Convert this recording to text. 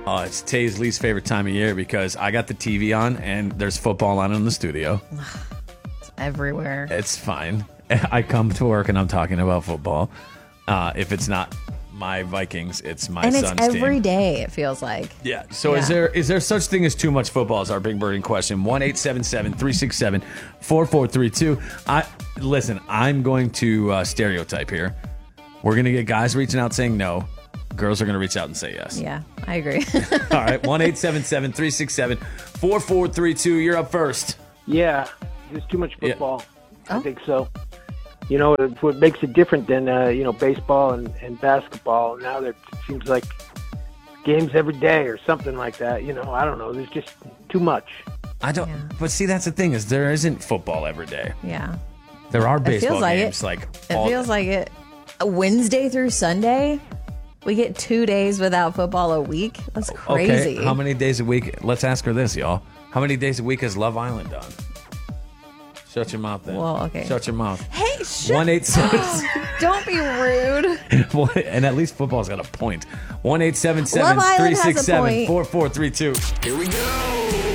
Oh, it's Tay's least favorite time of year because I got the TV on and there's football on in the studio. It's everywhere. It's fine. I come to work and I'm talking about football. If it's not my Vikings, it's my son's team. And it's every day, it feels like. Yeah. So is there such thing as too much football is our big burning question. 1-877-367-4432. Listen, I'm going to stereotype here. We're going to get guys reaching out saying no. Girls are going to reach out and say yes. Yeah, I agree. All right. 1-877-367-4432. You're up first. Yeah, there's too much football. Yeah. I think so. You know, it's what makes it different than, baseball and basketball. Now there seems like games every day or something like that. You know, I don't know. There's just too much. I don't. Yeah. But see, that's the thing is there isn't football every day. Yeah. There are baseball games. It feels like it. Wednesday through Sunday, we get 2 days without football a week. That's crazy. Okay. How many days a week? Let's ask her this, y'all. How many days a week has Love Island done? Shut your mouth then. Well, okay. Shut your mouth. Hey, 1-877. Don't be rude. And at least football's got a point. 1-877-367-4432. Here we go.